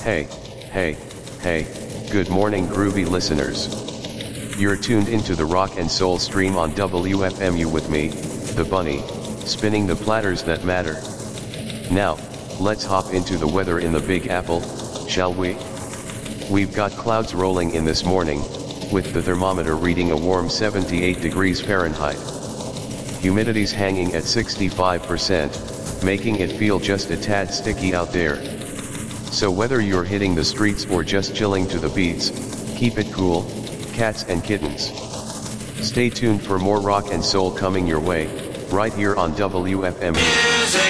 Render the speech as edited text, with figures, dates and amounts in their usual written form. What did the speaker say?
Hey, hey, hey, good morning groovy listeners. You're tuned into the rock and soul stream on WFMU with me, the bunny, spinning the platters that matter. Now, let's hop into the weather in the Big Apple, shall we? We've got clouds rolling in this morning, with the thermometer reading a warm 78 degrees Fahrenheit. Humidity's hanging at 65%, making it feel just a tad sticky out there. So whether you're hitting the streets or just chilling to the beats, keep it cool, cats and kittens. Stay tuned for more rock and soul coming your way, right here on WFMU.